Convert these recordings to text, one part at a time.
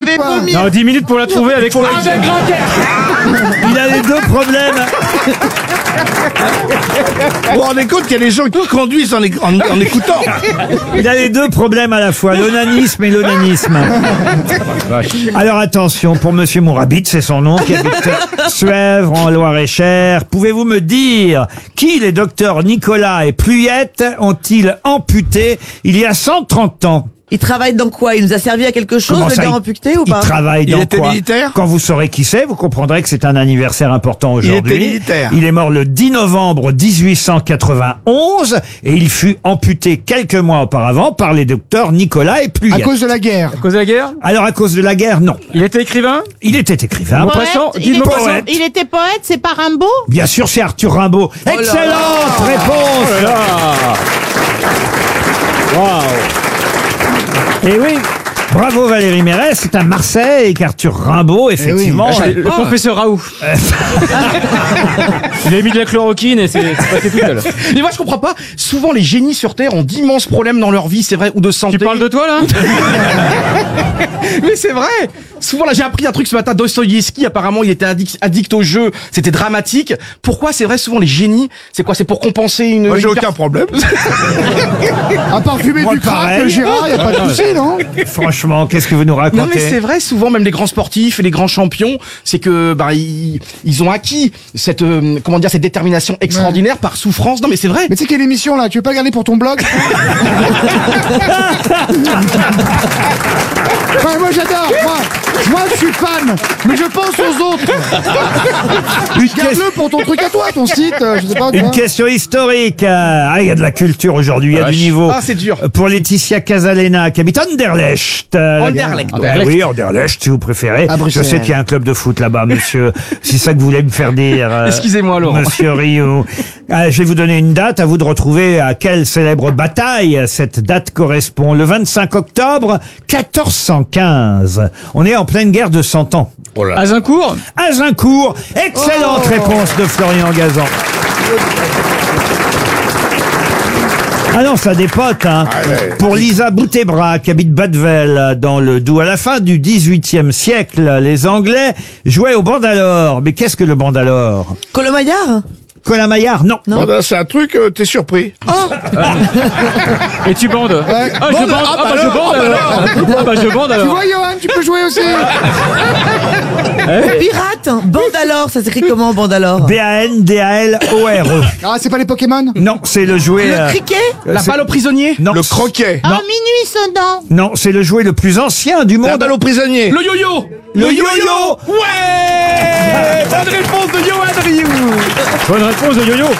vais vomir. Non, 10 minutes pour la trouver avec Vous il a les deux problèmes. Vous vous rendez compte qu'il y a des gens qui conduisent en écoutant. Il a les deux problèmes à la fois, l'onanisme et l'onanisme. Alors attention, pour Monsieur Mourabit, c'est son nom, qui habite Suèvre, en Loire-et-Cher. Pouvez-vous me dire qui les docteurs Nicolas et Pluyette ont-ils amputé il y a 130 ans? Il travaille dans quoi? Il nous a servi à quelque chose, Comment le ça, gars amputé ou Il pas? travaille dans Il était quoi? militaire? Quand vous saurez qui c'est, vous comprendrez que c'est un anniversaire important aujourd'hui. Il était militaire. Il est mort le 10 novembre 1891 et il fut amputé quelques mois auparavant par les docteurs Nicolas et Pluyette. À cause de la guerre. À cause de la guerre. Alors à cause de la guerre, non. Il était écrivain. Il était écrivain. Maupassant, Il Guy de était, Maupassant. il était poète, c'est pas Rimbaud? Bien sûr, c'est Arthur Rimbaud. Excellente réponse. Et oui. Bravo Valérie Mérès, c'est à Marseille qu'Arthur Rimbaud, effectivement. Le professeur Raoult. Il a mis de la chloroquine et c'est passé tout seul. Mais moi je comprends pas, souvent les génies sur Terre ont d'immenses problèmes dans leur vie, c'est vrai, ou de santé. Tu parles de toi là? Mais c'est vrai. Souvent là j'ai appris un truc ce matin, Dostoïevski apparemment il était addict au jeu, c'était dramatique. Pourquoi c'est vrai souvent les génies, c'est quoi? C'est pour compenser une... Moi j'ai aucun problème. À part fumer Moi, du crack, pareil. Gérard, y a pas de souci, non? Franchement, qu'est-ce que vous nous racontez? Non mais c'est vrai, souvent même les grands sportifs et les grands champions, c'est que ils ont acquis cette comment dire cette détermination extraordinaire par souffrance. Non mais c'est vrai. Mais tu sais quelle émission là? Tu veux pas garder pour ton blog? Enfin, moi j'adore, moi je suis fan, mais je pense aux autres. Garde-le pour ton truc à toi, ton site, je sais pas. Une toi. question historique. Ah, il y a de la culture aujourd'hui, il y a du niveau. Ah c'est dur. Pour Laetitia Casalena, qui habite Anderlecht. Anderlecht. Oui, Anderlecht, si vous préférez. À Je Bruxelles. sais qu'il y a un club de foot là-bas, monsieur. C'est ça que vous voulez me faire dire. Excusez-moi, Laurent. Monsieur Rio. Je vais vous donner une date, à vous de retrouver à quelle célèbre bataille cette date correspond. Le 25 octobre 1415. On est en pleine guerre de 100 ans. Azincourt. Azincourt. Excellente réponse de Florian Gazan. Ah non, ça dépote, hein. Pour Lisa Boutebra, qui habite Badvel, dans le Doubs. À la fin du XVIIIe siècle, les Anglais jouaient au bandalore. Mais qu'est-ce que le bandalore? Colomaillard? Colin-Maillard, non. Bon, ben, c'est un truc, t'es surpris. Et tu bandes. Ah, je bande. Je bande alors. Ah bah je bande Tu alors. vois, Johan, tu peux jouer aussi. Pirate? Bandalore, ça s'écrit comment, Bandalore? B-A-N-D-A-L-O-R-E. Ah, c'est pas les Pokémon? Non, c'est le jouet... Le cricket? La balle aux prisonniers. Non, Le croquet. En minuit sonnant. non, c'est le jouet le plus ancien du La monde. balle aux prisonniers. Le yo-yo. Le yo-yo. Ouais. Bonne réponse de Johan Rioux. Bonne réponse de Yo-Yo.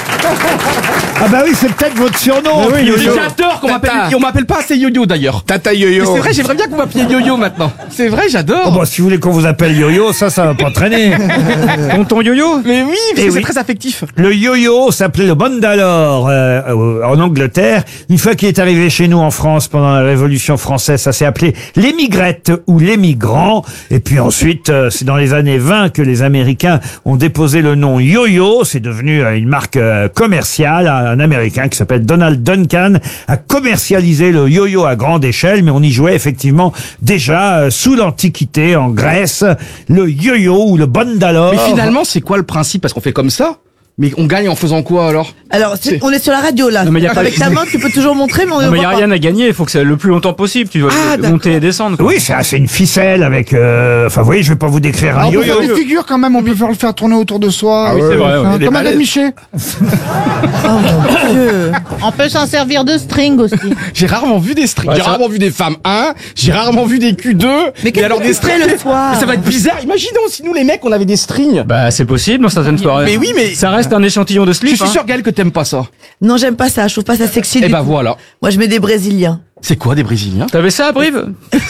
Ah bah oui, c'est peut-être votre surnom. Mais oui, yo-yo. J'adore qu'on m'appelle, Tata. et on m'appelle pas assez yo-yo d'ailleurs. Tata Mais yo-yo. c'est vrai, j'aimerais bien que vous m'appeliez yo-yo maintenant. C'est vrai, Oh j'adore. bah, si vous voulez qu'on vous appelle yo-yo, ça va pas traîner. Ton yo-yo. Mais oui, parce Eh que c'est oui. très affectif. Le yo-yo s'appelait le bandalore en Angleterre. Une fois qu'il est arrivé chez nous en France pendant la Révolution française, ça s'est appelé l'émigrette ou l'émigrant. Et puis ensuite, c'est dans les années 20 que les Américains ont déposé le nom yo-yo. C'est devenu une marque commerciale. Un Américain qui s'appelle Donald Duncan a commercialisé le yo-yo à grande échelle, mais on y jouait effectivement déjà sous l'Antiquité en Grèce. Le yo-yo ou le bandalore. Mais finalement, c'est quoi le principe? Parce qu'on fait comme ça. Mais on gagne en faisant quoi alors? Alors, on est sur la radio, là. Non, mais y a pas Avec de- ta main, tu peux toujours montrer, mais on ne Non mais y voit a pas. rien à gagner. Il faut que c'est le plus longtemps possible. Tu dois Ah, monter et descendre. Quoi. Oui, c'est une ficelle avec... Enfin, vous voyez, je vais pas vous décrire un Alors, on peut yo-yo. faire des figures quand même, on peut le faire tourner autour de soi. Ah oui, c'est vrai, ouais. Hein, Il est comme un balèze. Miché. Oh mon Dieu. On peut s'en servir de string aussi. J'ai rarement vu des strings. Ouais, J'ai ça- rarement vu des femmes 1. J'ai rarement vu des Q2. Mais qu'est-ce que tu fais le soir? Ça va être bizarre. Imaginons si nous les mecs on avait des strings. Bah c'est possible dans certaines soirées. Mais oui, mais- ça reste un échantillon de Je slip. suis sûr, Gaël, que t'aimes pas ça. Non, j'aime pas ça. Je trouve pas ça sexy. Eh du ben tout. voilà. Moi, je mets des Brésiliens. C'est quoi des Brésiliens? T'avais ça à Brive?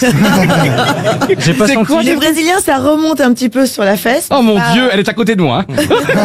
J'ai pas C'est senti. quoi, Les Brésiliens, ça remonte un petit peu sur la fesse. Oh mon Ah, Dieu, elle est à côté de moi. Hein.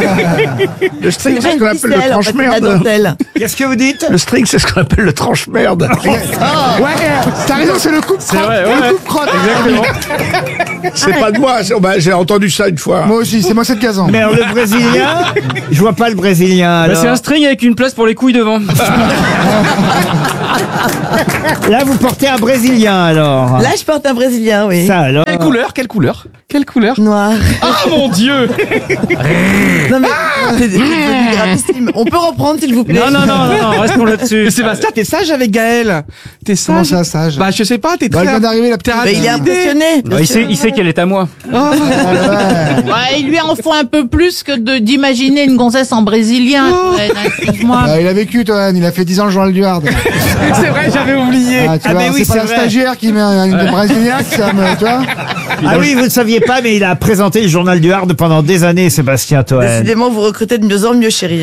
Le string, c'est ce une qu'on appelle le ficelle, en fait, la tranche-merde. dentelle. Qu'est-ce que vous dites? Le string, c'est ce qu'on appelle le tranche-merde. Ouais, t'as raison, c'est le coupe-crotte. vrai, C'est ouais. le coupe-crotte. Exactement. C'est pas de moi. J'ai entendu ça une fois. Moi aussi, c'est moi cette Gazan. Mais alors, le Brésilien, je vois pas le Brésilien. Bah, Alors. c'est un string avec une place pour les couilles devant. Là, vous portez un Brésilien, alors. Là, je porte un brésilien, oui. Ça, alors. Quelle couleur? Quelle couleur? Quelle couleur? Noir. Ah mon Dieu! Non mais c'est devenu gravissime. On peut reprendre s'il vous plaît. Non, restons là-dessus. Mais Sébastien, t'es sage avec Gaël. T'es sage. Comment ça, sage? Bah je sais pas, t'es Bah, très. elle vient d'arriver, la petite. t'es Mais il est rapide. impressionné. Ouais, il sait qu'elle est à moi. Ouais, il lui en faut un peu plus que d'imaginer une gonzesse en brésilien. Toen, excuse-moi. Ah, il a vécu, Toen. Il a fait 10 ans le journal du Hard. C'est vrai, j'avais oublié. Ah, tu Ah, vois, mais oui, c'est pas c'est la vrai. stagiaire qui met une brésilienne, ça me, tu vois. Ah oui, vous ne saviez pas, mais il a présenté le journal du Hard pendant des années, Sébastien Toen. Décidément, vous recrutez de mieux en mieux, chérie.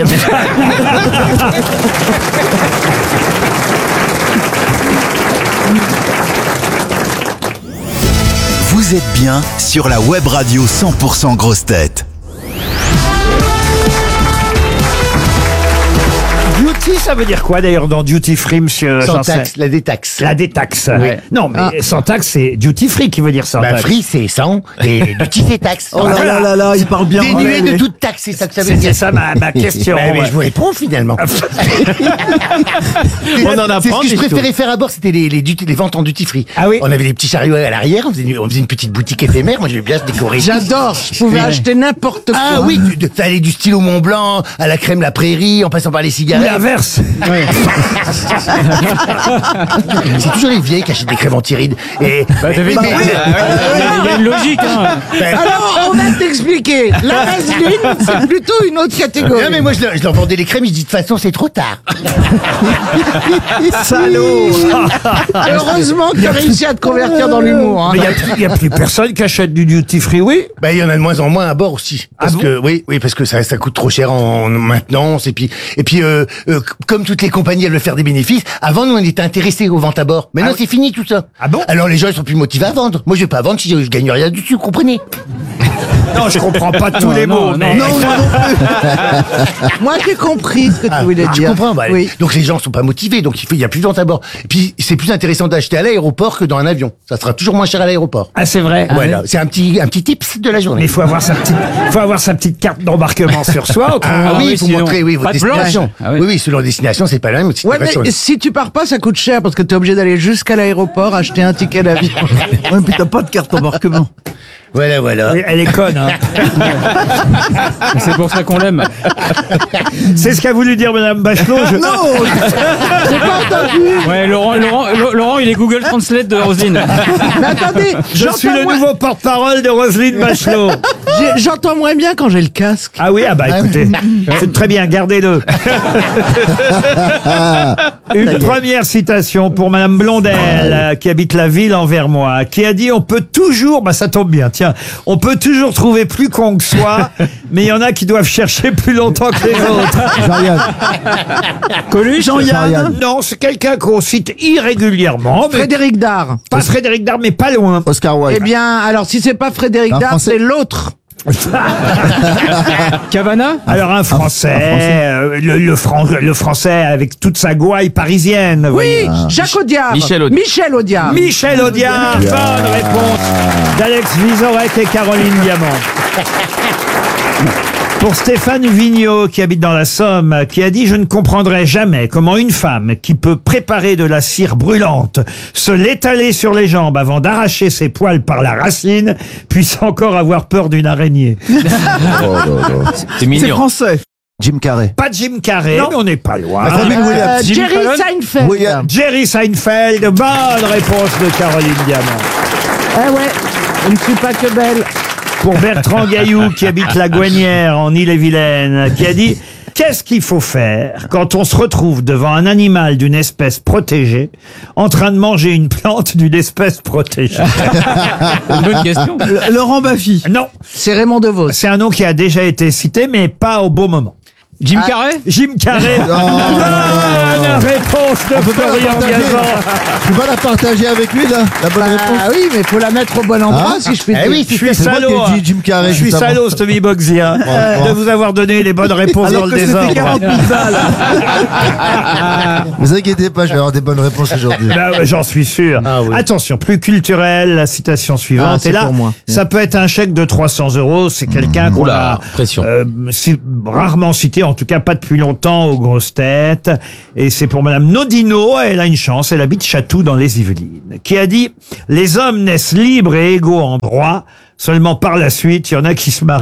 Vous êtes bien sur la web radio 100% grosses têtes. Duty, ça veut dire quoi d'ailleurs dans duty free, monsieur Sans Janssen? taxe, la détaxe. La détaxe. Oui. Non, mais sans taxe, c'est duty free qui veut dire sans Bah, taxe. free, c'est sans, et duty, c'est taxe. Oh là là là là, il parle bien. Dénué de toute taxe, c'est ça que ça veut C'était dire. ça ma question. Bah, mais je vous réponds finalement. On en C'est apprend ce que je des préférais choses. faire à bord, c'était les ventes en duty free. Ah oui. On avait des petits chariots à l'arrière, on faisait une petite boutique éphémère, moi j'aimais bien se décorer. J'adore. Je pouvais acheter n'importe quoi. Ah oui, ça allait du stylo Mont Blanc à la crème La Prairie, en passant par les Ou cigarettes. l'inverse. C'est toujours les vieilles qui achètent des crèmes anti-rides. Et Bah, t'as vu, il y a une logique, hein. Alors, on va t'expliquer. La vaseline, c'est plutôt une autre catégorie. non mais moi je leur vendais les crèmes, je dis de toute façon c'est trop tard. Salaud. Heureusement que tu as réussi à te convertir dans l'humour. Hein. Mais il y a plus personne qui achète du duty free, oui. Bah il y en a de moins en moins à bord aussi. Parce Ah bon que oui, parce que ça coûte trop cher en maintenance et puis comme toutes les compagnies elles veulent faire des bénéfices, avant nous on était intéressés aux ventes à bord. Maintenant c'est fini tout ça. Ah bon? Alors les gens ils sont plus motivés à vendre. Moi je vais pas vendre si je gagne rien dessus, vous comprenez? Non, je comprends pas tous les mots. mais- Moi, j'ai compris ce que tu voulais Tu dire. comprends bah, Oui. Donc les gens sont pas motivés, donc il y a plus de ventes à bord. Et puis c'est plus intéressant d'acheter à l'aéroport que dans un avion. Ça sera toujours moins cher à l'aéroport. Ah, c'est vrai. Voilà, c'est un petit tips de la Mais journée. il faut avoir sa petite carte d'embarquement sur soi. autrement- Ah oui, oui, il faut sinon, montrer votre pas de blanche. destination. Ah oui. Oui, selon la destination, c'est pas la même. Ouais, mais si tu pars pas, ça coûte cher parce que t'es obligé d'aller jusqu'à l'aéroport acheter un ticket d'avion. Ouais, puis t'as pas de carte d'embarquement. Voilà. Oui, elle est conne, hein. C'est pour ça qu'on l'aime. C'est ce qu'a voulu dire Madame Bachelot. Ouais, Laurent, il est Google Translate de Roselyne. Mais attendez, Je suis le nouveau porte-parole de Roselyne Bachelot. j'entends moins bien quand j'ai le casque. Ah oui, bah écoutez, c'est très bien, gardez-le. Une première citation pour Madame Blondel, qui habite la ville en Vermois, qui a dit: on peut toujours, bah ça tombe bien, tiens, on peut toujours trouver plus con que soi, mais il y en a qui doivent chercher plus longtemps que les autres. Jean-Yann. Coluche, Jean-Yann. Non, c'est quelqu'un qu'on cite irrégulièrement. Mais Frédéric Dard. pas Frédéric Dard, mais pas loin. Oscar Wilde. Eh bien, alors si c'est pas Frédéric Dard, c'est l'autre. Cavana? Alors un Français, le Français avec toute sa gouaille parisienne. vous voyez. Jacques Audiard. Michel Audiard. Michel Audiard, bonne réponse d'Alex Vizorek et Caroline Diamant. Pour Stéphane Vigneault, qui habite dans la Somme, qui a dit: je ne comprendrai jamais comment une femme qui peut préparer de la cire brûlante, se l'étaler sur les jambes avant d'arracher ses poils par la racine, puisse encore avoir peur d'une araignée. C'est mignon. Français. Jim Carrey. Pas Jim Carrey, mais on n'est pas loin. Jimmy Jerry Fallon Seinfeld. Jerry Seinfeld, bonne réponse de Caroline Diamant. Eh ouais, je ne suis pas que belle. Pour Bertrand Gaillou, qui habite la Gouanière en Île-et-Vilaine, qui a dit: qu'est-ce qu'il faut faire quand on se retrouve devant un animal d'une espèce protégée en train de manger une plante d'une espèce protégée? Une bonne question. Laurent Baffy. Non, C'est Raymond DeVos. c'est un nom qui a déjà été cité, mais pas au beau moment. Jim Carrey? Jim Carrey. Bonne réponse de Florian Gazan. Tu vas la partager avec lui, là, la bonne réponse. Ah oui, mais faut la mettre au bon endroit, si je puis dire. oui, Je suis salaud. Hein. Jim Carrey. Je suis salaud, Stomy Boxy, hein, de vous avoir donné les bonnes réponses dans le désordre. Vous inquiétez pas, je vais avoir des bonnes réponses aujourd'hui. Bah ouais, j'en suis sûr. oui. Attention, plus culturel, la citation suivante. Ah, c'est Et là, pour moi. ça peut être un chèque de 300 €. C'est quelqu'un qu'on Oula, a pression. rarement cité, en en tout cas pas depuis longtemps aux grosses têtes. Et c'est pour Madame Nodino, elle a une chance, elle habite Chatou dans les Yvelines, qui a dit « Les hommes naissent libres et égaux en droit, seulement par la suite, il y en a qui se marient. »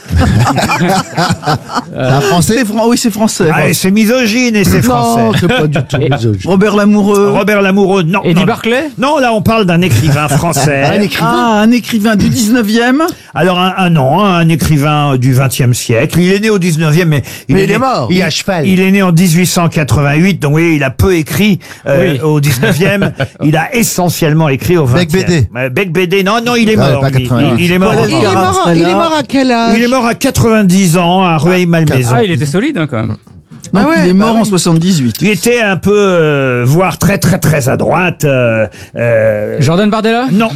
Un français oui, c'est français. Ah, et c'est misogyne et c'est français. Non, c'est pas du tout misogyne. Robert Lamoureux. Robert Lamoureux, non. Eddie non. Barclay? Non, là on parle d'un écrivain français. Un écrivain du 19e. Alors un écrivain du 20e siècle. Il est né au 19e, mais Mais il est né- mort. Il est à cheval. Il est né en 1888, donc oui, il a peu écrit Oui. au 19e. Il a essentiellement écrit au 20e. Bec Bédé. Bec Bédé, non, il est Ouais, mort. pas lui. 88. Il est mort. Paul Alcaraz, Il est mort à quel âge? Il est mort à 90 ans à Rueil-Malmaison. Ah, il était solide, hein, quand même. Donc, ouais, il est mort bah en oui. 78. Il était un peu, voire très très très à droite. Jordan Bardella? Non.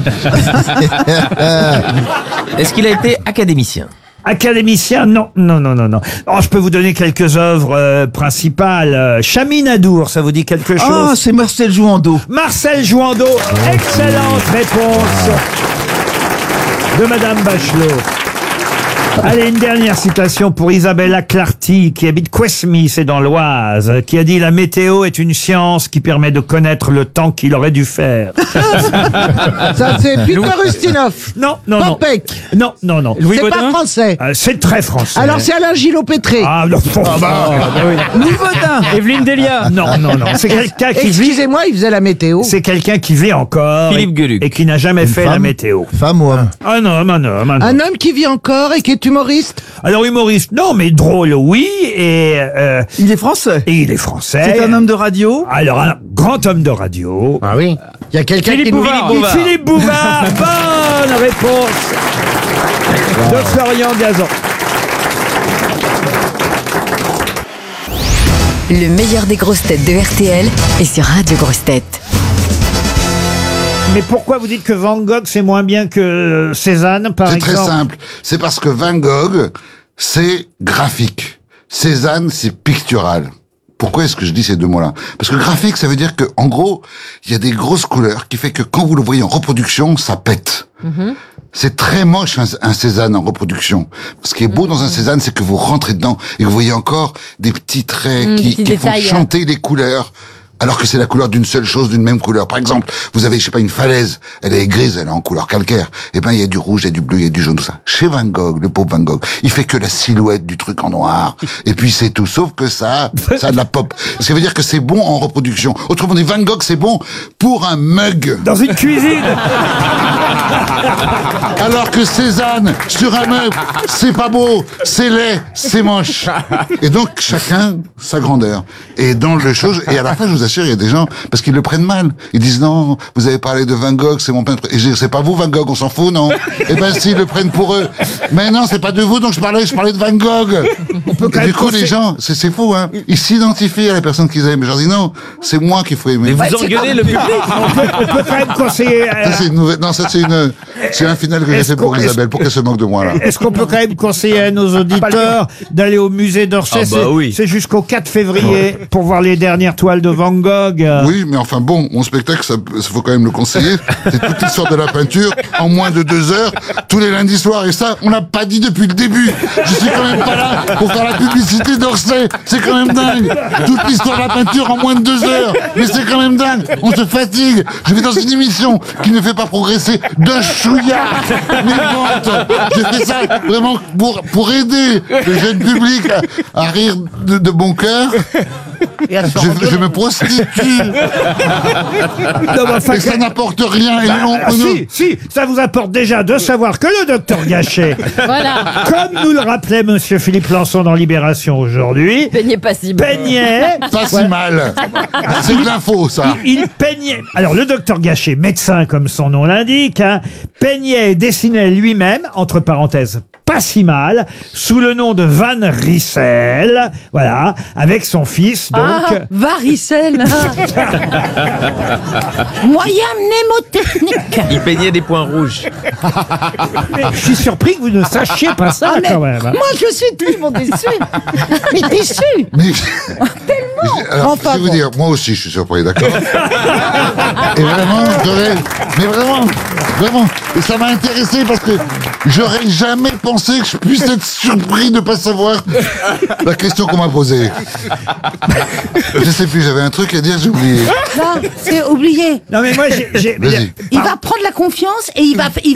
Est-ce qu'il a été académicien? Académicien, non. Oh, je peux vous donner quelques œuvres principales. Chaminadour, ça vous dit quelque chose? Ah, c'est Marcel Jouandeau. Marcel Jouandeau, excellente réponse de Madame Bachelot. Allez, une dernière citation pour Isabella Clarty, qui habite Couesmy, c'est dans l'Oise, qui a dit « La météo est une science qui permet de connaître le temps qu'il aurait dû faire. Ça, c'est Peter Ustinov. » Non. Popek. Non. Louis C'est pas Baudin? français. C'est très français. Alors, c'est Alain Gillot-Pétré. Ah, non. Louis Baudin. Evelyne Delia? Non. C'est quelqu'un qui vit... Excusez-moi, il faisait la météo. C'est quelqu'un qui vit encore Philippe Gueluc. et qui n'a jamais fait la météo. Femme ou homme? Un homme. Un homme qui vit encore et qui est humoriste. Alors humoriste, non, mais drôle, oui, et Il est français. il est français. C'est un homme de radio. Alors un grand homme de radio. Ah oui. Il y a quelqu'un Philippe qui nous Bouvard. Philippe Bouvard. Bonne réponse de Florian Gazan. Le meilleur des grosses têtes de RTL est sur Radio Grosses Têtes. Mais pourquoi vous dites que Van Gogh c'est moins bien que Cézanne, par C'est exemple? très simple. C'est parce que Van Gogh, c'est graphique. Cézanne, c'est pictural. Pourquoi est-ce que je dis ces deux mots-là? Parce que graphique, ça veut dire que, en gros, il y a des grosses couleurs qui fait que quand vous le voyez en reproduction, ça pète. C'est très moche un Cézanne en reproduction. Ce qui est beau dans un Cézanne, c'est que vous rentrez dedans et que vous voyez encore des petits traits qui font chanter les couleurs. Alors que c'est la couleur d'une seule chose, d'une même couleur. Par exemple, vous avez, je sais pas, une falaise, elle est grise, elle est en couleur calcaire. Eh ben, il y a du rouge, il y a du bleu, il y a du jaune, tout ça. Chez Van Gogh, le pauvre Van Gogh, il fait que la silhouette du truc en noir. Et puis c'est tout, sauf que ça a de la pop. Ce qui veut dire que c'est bon en reproduction. Autrement dit, Van Gogh, c'est bon pour un mug. Dans une cuisine. Alors que Cézanne, sur un meuble, c'est pas beau, c'est laid, c'est moche. Et donc, chacun sa grandeur. Et dans le chose, et à la fin, je vous assure, il y a des gens, parce qu'ils le prennent mal. Ils disent, non, vous avez parlé de Van Gogh, c'est mon peintre. Et je dis, c'est pas vous, Van Gogh, on s'en fout, non? Eh ben, si, ils le prennent pour eux. Mais non, c'est pas de vous, donc je parlais de Van Gogh. Et du coup, les gens, c'est fou, hein. Ils s'identifient à la personne qu'ils aiment. Je leur dis, non, c'est moi qu'il faut aimer. Mais vous engueulez le public. On peut quand même conseiller... Ça, c'est une nouvelle, non, ça, c'est un final que j'ai fait pour Isabelle, pour qu'elle se moque de moi, là. Est-ce qu'on peut quand même conseiller à nos auditeurs d'aller au musée d'Orsay? Ah bah oui. C'est jusqu'au 4 février pour voir les dernières toiles de Van Gogh. Oui, mais enfin bon, mon spectacle, ça faut quand même le conseiller. C'est toute l'histoire de la peinture en moins de 2 heures, tous les lundis soirs. Et ça, on l'a pas dit depuis le début. Je suis quand même pas là pour faire la publicité d'Orsay. C'est quand même dingue. Toute l'histoire de la peinture en moins de 2 heures. Mais c'est quand même dingue. On se fatigue. Je vais dans une émission qui ne fait pas progresser d'un chouïa mes ventes. Je fais ça vraiment pour aider le jeune public à rire de bon cœur. Je me prostitue. Non, mais enfin, Et ça n'apporte rien. Et si, ça vous apporte déjà de savoir que le docteur Gachet, comme nous le rappelait monsieur Philippe Lançon dans Libération aujourd'hui, Peignait pas si mal. peignait... pas si mal. C'est de l'info, ça. Il peignait... Alors, le docteur Gachet, médecin comme son nom l'indique, hein, peignait et dessinait lui-même, entre parenthèses, pas si mal, sous le nom de Van Rissel, voilà, avec son fils, donc... Varicelle. Moyen mnémotechnique. Il peignait des points rouges. Mais je suis surpris que vous ne sachiez pas ça, quand même. hein. Moi, je suis tellement déçu. Mais déçu. Mais, alors, Enfin, je vais vous bon. dire, moi aussi, je suis surpris, d'accord? Et vraiment, mais vraiment, Vraiment. Et ça m'a intéressé parce que j'aurais jamais pensé que je puisse être surpris de pas savoir la question qu'on m'a posée. Je sais plus, j'avais un truc à dire, j'ai oublié. Non, c'est oublié. Non mais moi, Vas-y. Il va prendre la confiance et il va